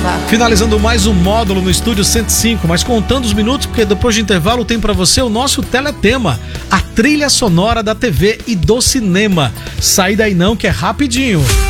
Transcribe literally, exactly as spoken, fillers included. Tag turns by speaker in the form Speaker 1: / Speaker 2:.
Speaker 1: já.
Speaker 2: Finalizando mais um módulo no Estúdio cento e cinco, mas contando os minutos, porque depois de intervalo tem pra você o nosso teletema, a trilha sonora da T V e do cinema. Sai daí não, que é rapidinho.